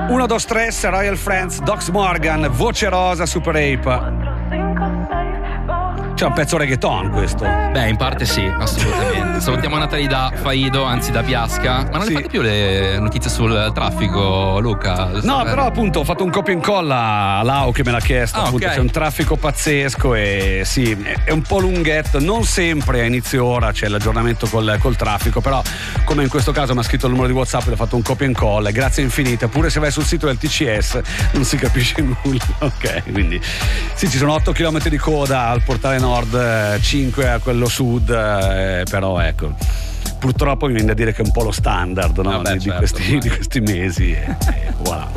1, 2, 3, Royal Friends, Docs Morgan, Voce Rosa, Super Ape. C'è un pezzo reggaeton questo. Beh, in parte sì, assolutamente. Salutiamo Natalie da Faido, anzi da Biasca. Ma non Sì. fate più le notizie sul traffico, Luca? No, però appunto ho fatto un copia e incolla a Lau che me l'ha chiesto. Appunto, ok. c'è un traffico pazzesco e sì, è un po' lunghetto. Non sempre a inizio ora c'è l'aggiornamento col traffico, però come in questo caso mi ha scritto il numero di WhatsApp e ho fatto un copia e incolla. Grazie infinite. Pure se vai sul sito del TCS non si capisce nulla. Ok, quindi sì, ci sono 8 km di coda al portale nord, 5 a quello sud, però ecco, purtroppo mi viene da dire che è un po' lo standard, no? Vabbè, di certo, questi mesi e voilà.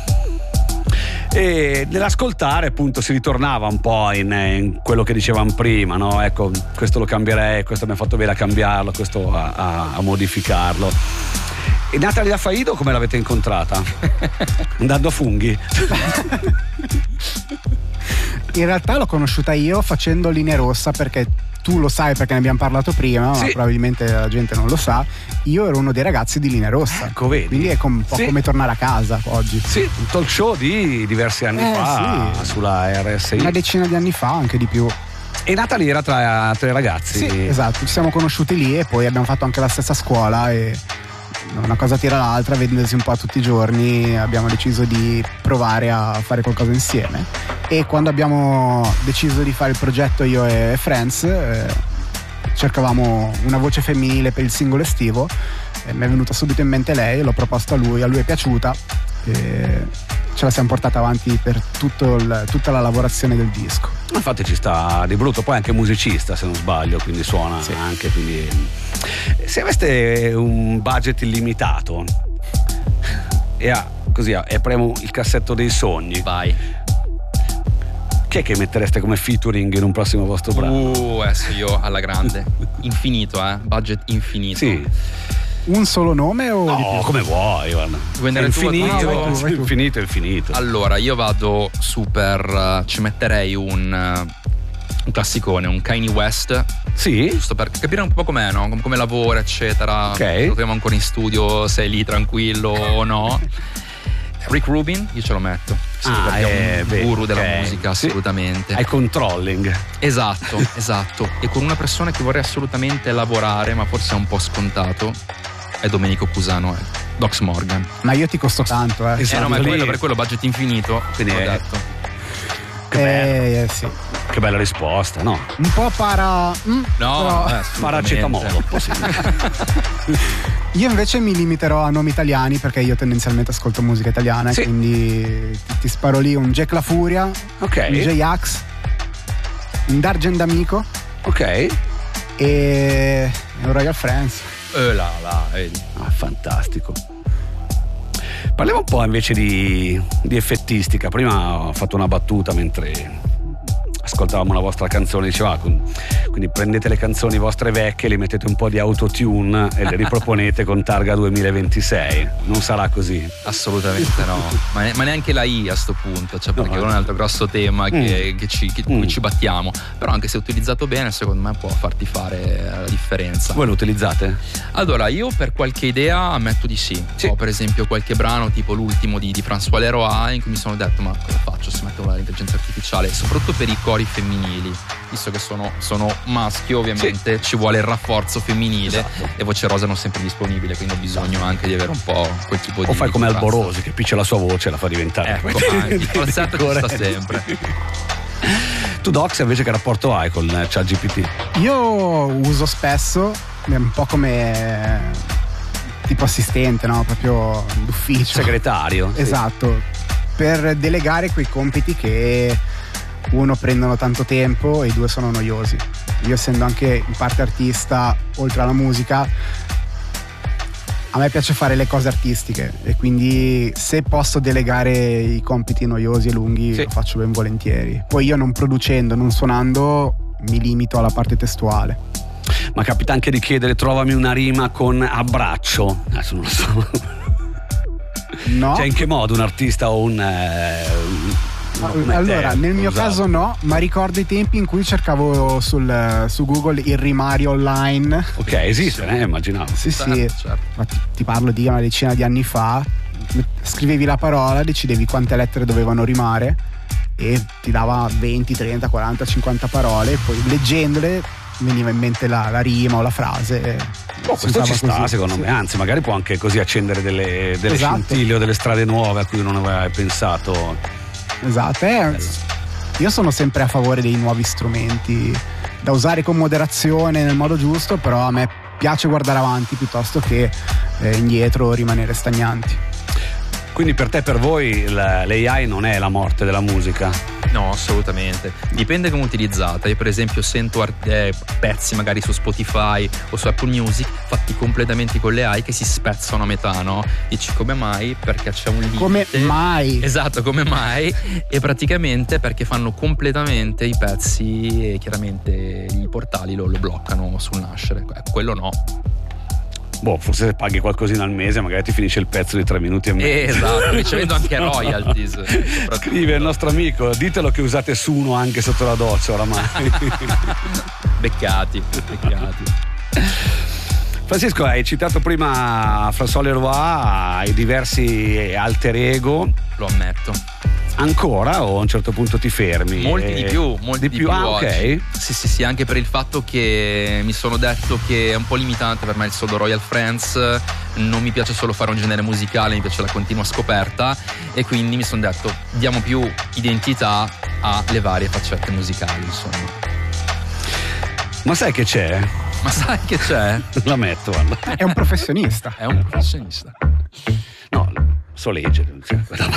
E nell'ascoltare appunto si ritornava un po' in quello che dicevamo prima, no? Ecco, questo lo cambierei, questo mi ha fatto bene a cambiarlo, questo a modificarlo. E Natalie da Faido come l'avete incontrata? Andando a funghi? In realtà l'ho conosciuta io facendo Linea Rossa, perché tu lo sai perché ne abbiamo parlato prima, Sì. ma probabilmente la gente non lo sa. Io ero uno dei ragazzi di Linea Rossa. Ecco, vedi. Quindi è un po' Sì. come tornare a casa oggi. Sì, un talk show di diversi anni fa sì. sulla RSI. Una decina di anni fa, anche di più. E Natalie era tra i ragazzi. Sì, esatto, ci siamo conosciuti lì e poi abbiamo fatto anche la stessa scuola e una cosa tira l'altra, vedendosi un po' tutti i giorni abbiamo deciso di provare a fare qualcosa insieme. E quando abbiamo deciso di fare il progetto io e Friends, cercavamo una voce femminile per il singolo estivo e mi è venuta subito in mente lei, l'ho proposto a lui è piaciuta e ce la siamo portata avanti per tutta la lavorazione del disco. Infatti ci sta di brutto, poi è anche musicista se non sbaglio, quindi suona anche, quindi se aveste un budget illimitato e apriamo il cassetto dei sogni, Vai. chi è che mettereste come featuring in un prossimo vostro brano? Adesso io alla grande. Infinito, budget infinito. Sì. Un solo nome o di No, più? come vuoi, guarda. Vuoi andare tu? Infinito, No, vai tu. infinito, infinito. Allora, io vado super. Ci metterei un classicone, un Kanye West. Sì? Giusto per capire un po' com'è, no? Come lavora, eccetera. Ok. Lo troviamo ancora in studio, sei lì tranquillo o no. Rick Rubin, io ce lo metto. Sì, perché è un guru della musica, Sì. assolutamente. Ai controlling. Esatto. E con una persona che vorrei assolutamente lavorare, ma forse è un po' scontato, è Domenico Cusano, Docs Morgan. Ma io ti costo tanto, Esatto. No, ma lì- per quello budget infinito, Quindi l'ho è- detto. Che bella, sì. che bella risposta, no? Un po' No, però assolutamente. Paracetamolo, possibile. io invece mi limiterò a nomi italiani perché io tendenzialmente ascolto musica italiana, Sì. quindi ti sparo lì un Jack La Furia, Ok. un J-Ax, un Dargen D'Amico Ok. e un Royal Friends. Là, vedi. Ah, fantastico. Parliamo un po' invece di effettistica. Prima ho fatto una battuta mentre ascoltavamo la vostra canzone, diceva quindi prendete le canzoni vostre vecchie, li mettete un po' di autotune e le riproponete con targa 2026. Non sarà così. Assolutamente no, ma neanche la I a sto punto, cioè, perché è un altro grosso tema che cui ci battiamo. Però anche se utilizzato bene, secondo me può farti fare la differenza. Voi lo utilizzate? Allora, io per qualche idea ammetto di sì. Ho per esempio qualche brano, tipo l'ultimo di François Leroy, in cui mi sono detto: ma cosa faccio se metto l'intelligenza artificiale? Soprattutto per i cori femminili, visto che sono maschio, ovviamente ci vuole il rafforzo femminile. Esatto. E Voce Rosa non sempre disponibile, quindi ho bisogno anche di avere un po' quel tipo di. O fai come contrasto. Alborosi che piccia la sua voce e la fa diventare. Ecco, anche il falsetto ci sta sempre. Tu Docs invece che rapporto hai con ChatGPT? Io uso spesso, è un po' come tipo assistente, no? Proprio d'ufficio. Segretario. sì. Esatto, per delegare quei compiti che uno prendono tanto tempo e due sono noiosi. Io, essendo anche in parte artista, oltre alla musica, a me piace fare le cose artistiche e quindi se posso delegare i compiti noiosi e lunghi lo faccio ben volentieri. Poi io, non producendo, non suonando, mi limito alla parte testuale. Ma capita anche di chiedere trovami una rima con abbraccio? Adesso non lo so. No. Cioè, in che modo un artista o un Allora, nel mio caso no, ma ricordo i tempi in cui cercavo su Google il rimario online. Ok, esiste, immaginavo. Sì, Certo. ma ti parlo di una decina di anni fa. scrivevi la parola, decidevi quante lettere dovevano rimare e ti dava 20, 30, 40, 50 parole, poi leggendole veniva in mente la rima o la frase. Questo ci sta, secondo me, anzi magari può anche così accendere delle esatto. scintille o delle strade nuove a cui non avevi pensato. Esatto, io sono sempre a favore dei nuovi strumenti da usare con moderazione nel modo giusto, però a me piace guardare avanti piuttosto che indietro rimanere stagnanti. Quindi per te, per voi l'AI non è la morte della musica? No, assolutamente. Dipende come utilizzata. Io per esempio sento pezzi magari su Spotify o su Apple Music fatti completamente con le AI che si spezzano a metà, no? Dici come mai? Perché c'è un limite. Come mai? Esatto, come mai? E praticamente perché fanno completamente i pezzi e chiaramente i portali lo bloccano sul nascere. Quello no. Forse se paghi qualcosina al mese magari ti finisce il pezzo di 3 minuti e mezzo. Esatto, ricevendo anche royalties. Scrive il nostro amico, ditelo che usate Suno anche sotto la doccia oramai. Beccati. Francesco, hai citato prima François Leroy, hai diversi alter ego. Lo ammetto. Ancora o a un certo punto ti fermi? Molti di più oggi. Ok. Sì, anche per il fatto che mi sono detto che è un po' limitante per me il solo Royal Friends, non mi piace solo fare un genere musicale, mi piace la continua scoperta e quindi mi sono detto diamo più identità alle varie faccette musicali, insomma. Ma sai che c'è? La metto, guarda. È un professionista. È un professionista. No, so leggere.